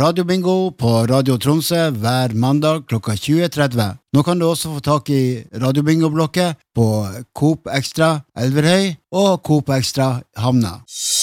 radiobingo på Radio Tromsø hver mandag klokka 20:30. Nå kan du også få tak i radiobingo-blokket på Coop Extra Elverhøy og Coop Extra Hamna.